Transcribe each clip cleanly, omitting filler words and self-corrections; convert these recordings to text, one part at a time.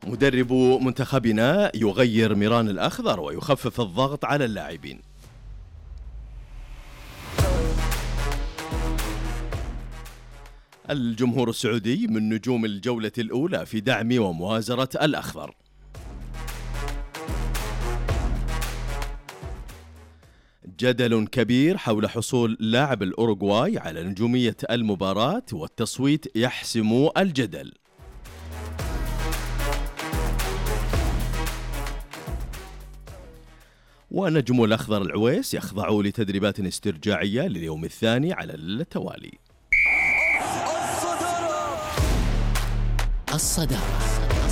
مدرب منتخبنا يغير ميران الأخضر ويخفف الضغط على اللاعبين. الجمهور السعودي من نجوم الجولة الأولى في دعم ومؤازرة الأخضر. جدل كبير حول حصول لاعب الأوروغواي على نجومية المباراة، والتصويت يحسم الجدل. ونجم الأخضر العويس يخضع لتدريبات استرجاعية لليوم الثاني على التوالي. الصدارة.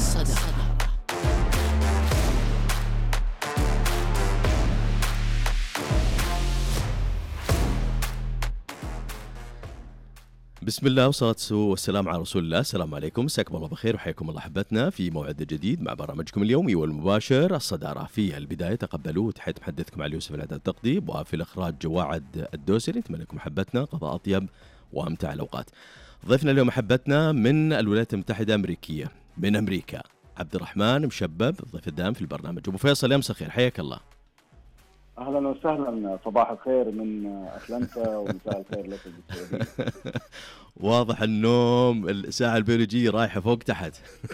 بسم الله والصلاة والسلام على رسول الله. السلام عليكم، مساكم الله بخير وحياكم الله أحبتنا في موعد جديد مع برنامجكم اليومي والمباشر الصدارة. في البداية تقبلوا تحية محدثكم علي يوسف العدد التقديم، وفي الإخراج جواعد الدوسري. نتمنى لكم أحبتنا قضاء أطيب وأمتع الأوقات. ضيفنا اليوم أحبتنا من الولايات المتحدة الأمريكية، من أمريكا، عبد الرحمن مشبب، ضيف الدائم في البرنامج. أبو فيصل، يا مساء الخير، حياك الله. أهلا وسهلا، صباح الخير من أتلانتا ومساء الخير لك بالسعودية. واضح النوم الساعة البيولوجية رايحة فوق تحت.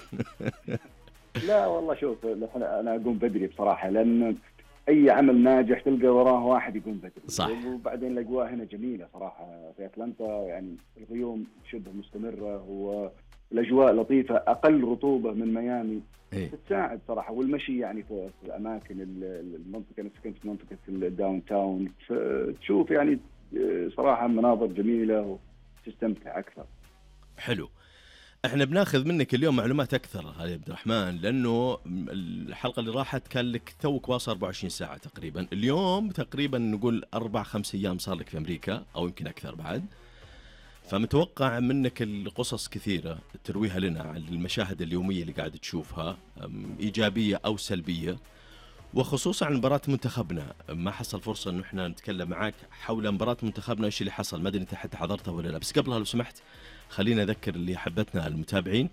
لا والله شوف، أنا أقوم بدري بصراحة، لأن أي عمل ناجح تلقى وراه واحد يقوم بدري. صح. وبعدين الأجواء هنا جميلة صراحة في أتلانتا، يعني الغيوم شبه مستمرة والأجواء لطيفة، أقل رطوبة من ميامي. تساعد صراحة. والمشي يعني في الأماكن المنطقة، أنا سكنت في منطقة الداون تاون، تشوف يعني صراحة مناظر جميلة وتستمتع أكثر. حلو. احنا بناخذ منك اليوم معلومات أكثر يا عبد الرحمن، لأنه الحلقة اللي راحت كان لك توك واصل 24 ساعة تقريبا. اليوم تقريبا نقول 4-5 أيام صار لك في أمريكا، أو يمكن أكثر بعد. فمتوقع منك القصص كثيرة ترويها لنا عن المشاهد اليومية اللي قاعد تشوفها، إيجابية أو سلبية، وخصوصا عن مباراة منتخبنا. ما حصل فرصة إنه إحنا نتكلم معاك حول مباراة منتخبنا، إيش اللي حصل. ما أدري أنت حتى حضرتها ولا لا، بس قبلها لو سمحت خلينا أذكر اللي حبتنا المتابعين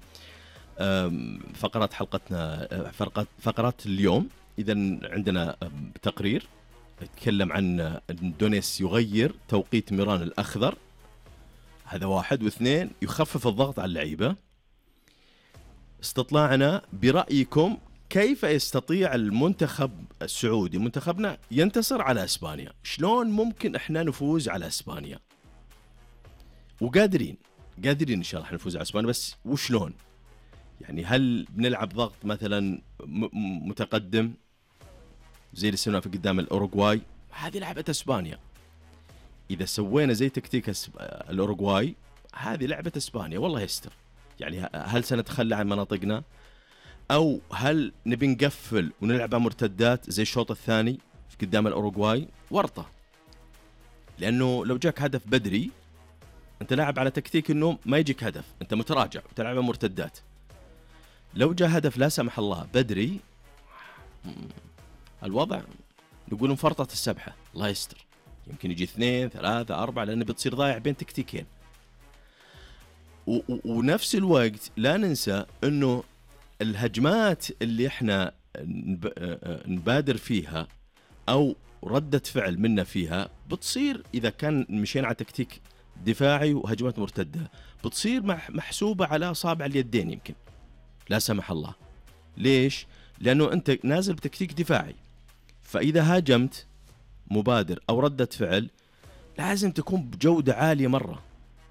فقرات حلقتنا، فقرات اليوم. إذا عندنا تقرير يتكلم عن دونيس يغير توقيت ميران الأخضر، هذا واحد. واثنين، يخفف الضغط على اللعيبة. استطلاعنا برأيكم كيف يستطيع المنتخب السعودي، منتخبنا، ينتصر على اسبانيا؟ شلون ممكن احنا نفوز على اسبانيا؟ وقادرين ان شاء الله نفوز على اسبانيا، بس وشلون؟ يعني هل بنلعب ضغط مثلا متقدم زي اللي سويناه في قدام الاوروغواي؟ هذه لعبة اسبانيا. إذا سوينا زي تكتيك الأوروغواي، هذه لعبة إسبانيا، والله يستر. يعني هل سنتخلى عن مناطقنا، أو هل نبي نقفل ونلعب مرتدات زي الشوط الثاني في قدام الأوروغواي؟ ورطة، لأنه لو جاك هدف بدري أنت لاعب على تكتيك أنه ما يجيك هدف، أنت متراجع وتلعب مرتدات. لو جاء هدف لا سمح الله بدري، الوضع نقول انفرطت السبحة، الله يستر. يمكن يجي 2 3 4، لأنه بتصير ضايع بين تكتيكين. ونفس الوقت لا ننسى أنه الهجمات اللي احنا نبادر فيها أو ردة فعل منا فيها بتصير، إذا كان مشينا على تكتيك دفاعي وهجمات مرتدة، بتصير محسوبة على أصابع اليدين يمكن، لا سمح الله. ليش؟ لأنه أنت نازل بتكتيك دفاعي، فإذا هاجمت مبادر أو ردة فعل لازم تكون بجودة عالية مرة.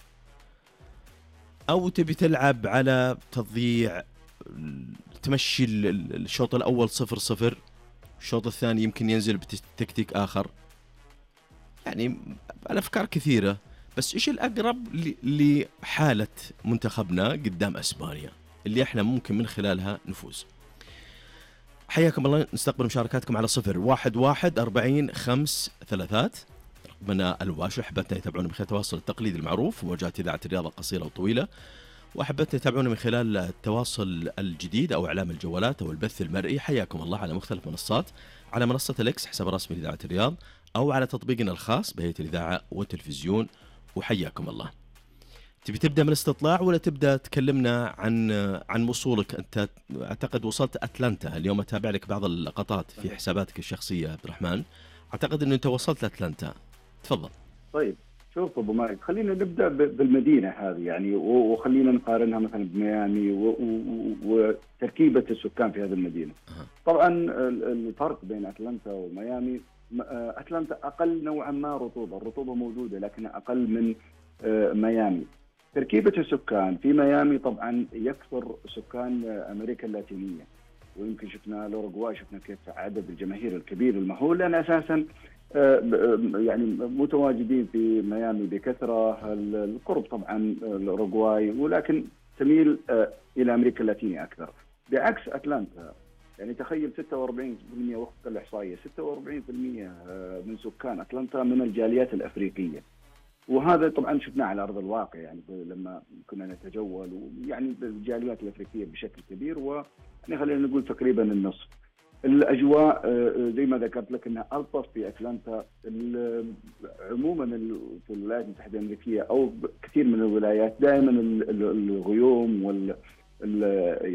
أو تبي تلعب على تضييع، تمشي الشوط الأول 0-0، الشوط الثاني يمكن ينزل بتكتيك آخر. يعني الأفكار كثيرة، بس إيش الأقرب لحالة منتخبنا قدام أسبانيا اللي إحنا ممكن من خلالها نفوز؟ حياكم الله. نستقبل مشاركاتكم على 011-40-5-3 رقمنا المباشر. أحبتنا يتابعونا من خلال التواصل التقليدي المعروف، موجات إذاعة الرياضة قصيرة وطويلة، وأحبتنا يتابعونا من خلال التواصل الجديد أو إعلام الجوالات أو البث المرئي. حياكم الله على مختلف منصات، على منصة الإكس حساب الرسمي لإذاعة الرياض، أو على تطبيقنا الخاص بهيئة الإذاعة والتلفزيون. وحياكم الله. تبي تبدا من الاستطلاع ولا تبدا تكلمنا عن وصولك انت؟ اعتقد وصلت اتلانتا اليوم، اتابع لك بعض اللقطات في حساباتك الشخصيه عبد الرحمن، اعتقد انه انت وصلت لاتلانتا. تفضل. طيب شوف ابو ماجد، خلينا نبدا بالمدينه هذه يعني، وخلينا نقارنها مثلا بميامي وتركيبه السكان في هذه المدينه. طبعا الفرق بين اتلانتا وميامي، اتلانتا اقل نوعا ما رطوبه، الرطوبه موجوده لكن اقل من ميامي. تركيبه السكان في ميامي طبعا يكثر سكان امريكا اللاتينيه، ويمكن شفنا الاوروغواي، شفنا كيف عدد الجماهير الكبير المهول، لان اساسا يعني متواجدين في ميامي بكثره، القرب طبعا الاوروغواي، ولكن تميل الى امريكا اللاتينيه اكثر، بعكس اتلانتا. يعني تخيل 46% وفق الاحصائيه، 46% من سكان اتلانتا من الجاليات الافريقيه، وهذا طبعا شفناه على ارض الواقع يعني لما كنا نتجول، ويعني الجاليات الافريقيه بشكل كبير، ويعني خلينا نقول تقريبا النصف. الاجواء زي ما ذكرت لك انها الطف في اتلانتا. عموما في الولايات المتحده الامريكيه او كثير من الولايات دائما الغيوم